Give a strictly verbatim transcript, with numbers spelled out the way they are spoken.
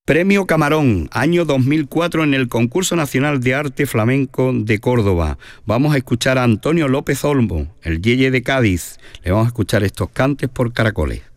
Premio Camarón, año dos mil cuatro en el Concurso Nacional de Arte Flamenco de Córdoba. Vamos a escuchar a Antonio López Olmo, el Yeye de Cádiz. Le vamos a escuchar estos cantes por caracoles.